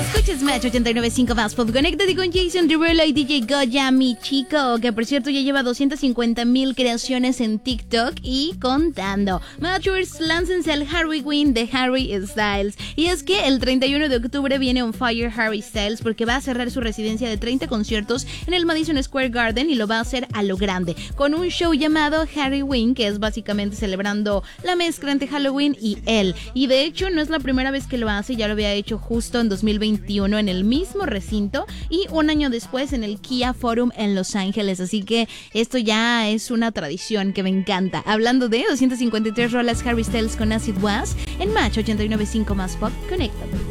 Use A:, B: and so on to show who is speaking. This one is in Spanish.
A: Escuchas Match 89.5 más Pop. Conéctate con Jason Derulo y DJ Goya, mi chico, que por cierto ya lleva 250,000 creaciones en TikTok y contando. Matchers, láncense al Harry Win de Harry Styles. Y es que el 31 de octubre viene on fire Harry Styles porque va a cerrar su residencia de 30 conciertos en el Madison Square Garden y lo va a hacer a lo grande, con un show llamado Harry Win, que es básicamente celebrando la mezcla entre Halloween y él. Y de hecho no es la primera vez que lo hace, ya lo había hecho justo en 2021 en el mismo recinto y un año después en el Kia Forum en Los Ángeles, así que esto ya es una tradición que me encanta. Hablando de 253 rolas Harry Styles con Acid Was en Match 89.5 más Pop, conéctate.